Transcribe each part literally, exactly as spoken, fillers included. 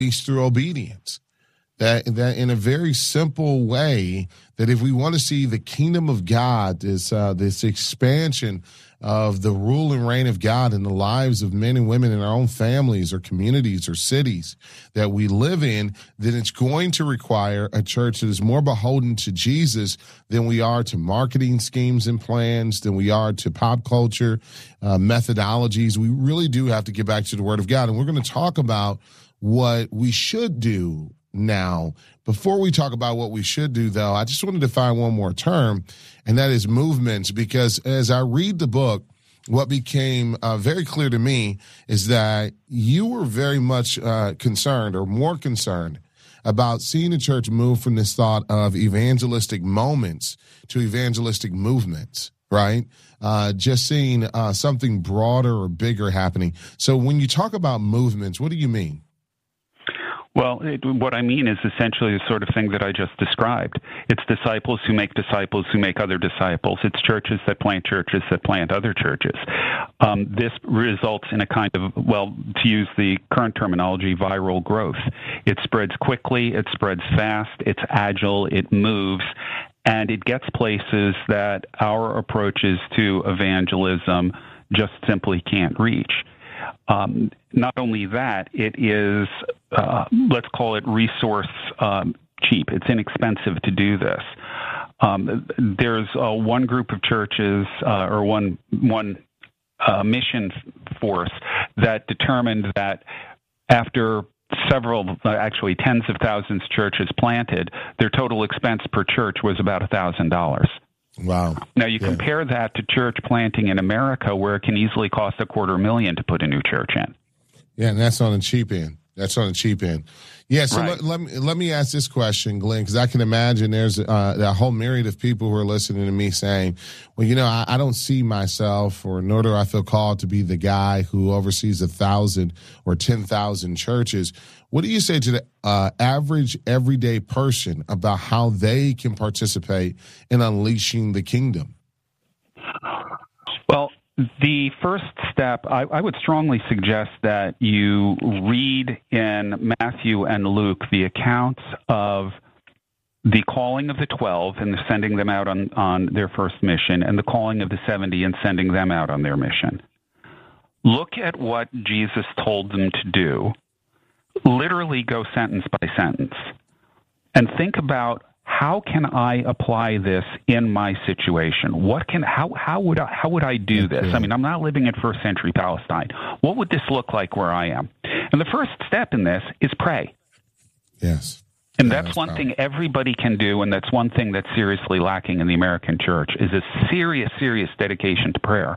through obedience. That, that in a very simple way, that if we want to see the kingdom of God, this uh, this expansion of the rule and reign of God in the lives of men and women in our own families or communities or cities that we live in, then it's going to require a church that is more beholden to Jesus than we are to marketing schemes and plans, than we are to pop culture uh, methodologies. We really do have to get back to the Word of God. And we're going to talk about what we should do now. Before we talk about what we should do, though, I just want to define one more term, and that is movements, because as I read the book, what became uh, very clear to me is that you were very much uh, concerned, or more concerned, about seeing the church move from this thought of evangelistic moments to evangelistic movements, right? Uh, just seeing uh, something broader or bigger happening. So when you talk about movements, what do you mean? Well, it, what I mean is essentially the sort of thing that I just described. It's disciples who make disciples who make other disciples. It's churches that plant churches that plant other churches. Um, this results in a kind of, well, to use the current terminology, viral growth. It spreads quickly, it spreads fast, it's agile, it moves, and it gets places that our approaches to evangelism just simply can't reach. Um, not only that, it is, uh, let's call it resource um, cheap. It's inexpensive to do this. Um, there's uh, one group of churches uh, or one one uh, mission force that determined that after several, uh, actually tens of thousands of churches planted, their total expense per church was about one thousand dollars. Wow. Now, you yeah. compare that to church planting in America, where it can easily cost a quarter million to put a new church in. Yeah, and that's on the cheap end. That's on the cheap end. Yeah, so right. let, let, me, let me ask this question, Glenn, because I can imagine there's uh, a whole myriad of people who are listening to me saying, well, you know, I, I don't see myself, or nor do I feel called to be the guy who oversees a thousand or ten thousand churches. What do you say to the uh, average everyday person about how they can participate in unleashing the kingdom? Well, the first step, I, I would strongly suggest that you read in Matthew and Luke the accounts of the calling of the twelve and the sending them out on, on their first mission, and the calling of the seventy and sending them out on their mission. Look at what Jesus told them to do. Literally go sentence by sentence, and think about, how can I apply this in my situation? What can how how would I how would I do this? I mean, I'm not living in first century Palestine. What would this look like where I am? And the first step in this is pray. Yes. And yeah, that's, that's one powerful. thing everybody can do, and that's one thing that's seriously lacking in the American church, is a serious, serious dedication to prayer.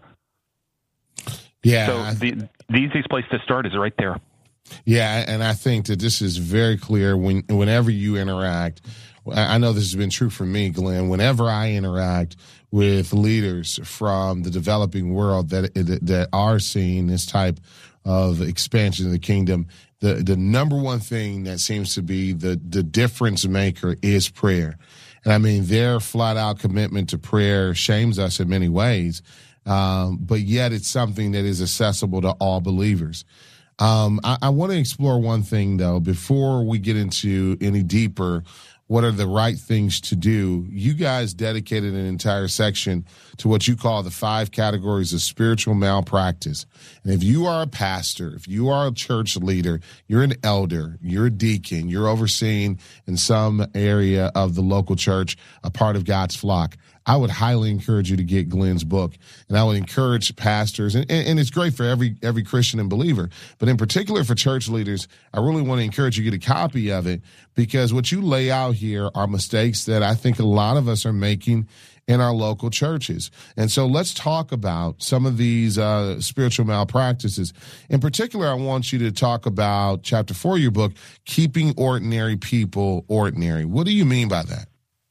Yeah. So the, the easiest place to start is right there. Yeah, and I think that this is very clear when whenever you interact. I know this has been true for me, Glenn. Whenever I interact with leaders from the developing world that that are seeing this type of expansion of the kingdom, the, the number one thing that seems to be the, the difference maker is prayer. And I mean, their flat out commitment to prayer shames us in many ways, um, but yet it's something that is accessible to all believers. Um, I, I want to explore one thing, though, before we get into any deeper. What are the right things to do? You guys dedicated an entire section to what you call the five categories of spiritual malpractice. And if you are a pastor, if you are a church leader, you're an elder, you're a deacon, you're overseeing in some area of the local church, a part of God's flock, I would highly encourage you to get Glenn's book. And I would encourage pastors, and, and it's great for every every Christian and believer, but in particular for church leaders, I really want to encourage you to get a copy of it, because what you lay out here are mistakes that I think a lot of us are making in our local churches. And so let's talk about some of these uh, spiritual malpractices. In particular, I want you to talk about chapter four of your book, Keeping Ordinary People Ordinary. What do you mean by that?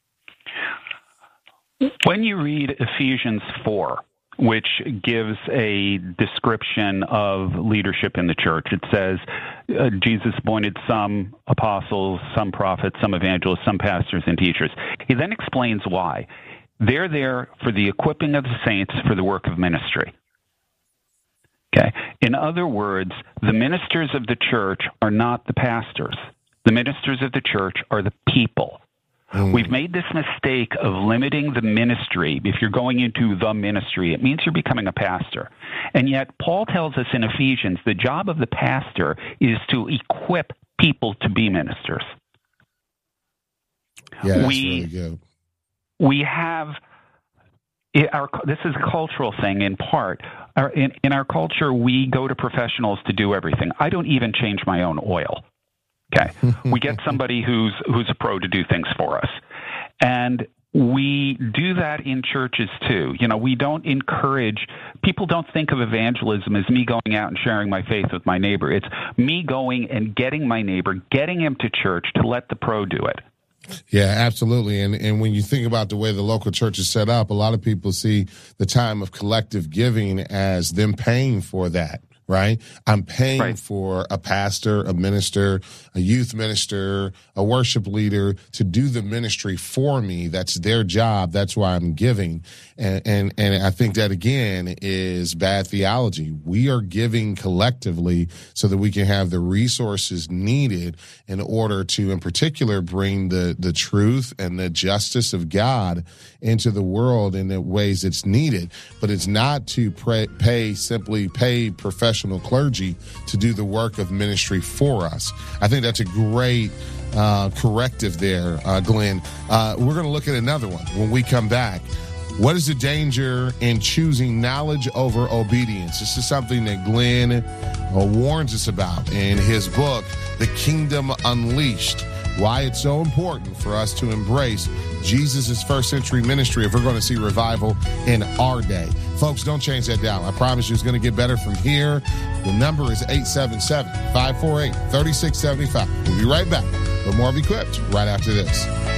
When you read Ephesians four, which gives a description of leadership in the church, it says uh, Jesus appointed some apostles, some prophets, some evangelists, some pastors and teachers. He then explains why. They're there for the equipping of the saints for the work of ministry. Okay. In other words, the ministers of the church are not the pastors. The ministers of the church are the people. Mm. We've made this mistake of limiting the ministry. If you're going into the ministry, it means you're becoming a pastor. And yet, Paul tells us in Ephesians, the job of the pastor is to equip people to be ministers. Yeah, that's we, really good. We have... It, our, this is a cultural thing in part. Our, in, in our culture, we go to professionals to do everything. I don't even change my own oil. Okay, we get somebody who's who's a pro to do things for us, and we do that in churches too. You know, we don't encourage people. Don't think of evangelism as me going out and sharing my faith with my neighbor. It's me going and getting my neighbor, getting him to church to let the pro do it. Yeah, absolutely. And and when you think about the way the local church is set up, a lot of people see the time of collective giving as them paying for that. Right? I'm paying right. for a pastor, a minister, a youth minister, a worship leader to do the ministry for me. That's their job. That's why I'm giving. And, and, and I think that, again, is bad theology. We are giving collectively so that we can have the resources needed in order to, in particular, bring the, the truth and the justice of God into the world in the ways it's needed. But it's not to pray, pay, simply pay professional clergy to do the work of ministry for us. I think that's a great uh, corrective there, uh, Glenn. Uh, we're going to look at another one when we come back. What is the danger in choosing knowledge over obedience? This is something that Glenn uh, warns us about in his book, The Kingdom Unleashed. Why it's so important for us to embrace Jesus' first century ministry if we're going to see revival in our day. Folks, don't change that dial. I promise you it's going to get better from here. The number is eight seven seven, five four eight, three six seven five. We'll be right back with more of Equipped right after this.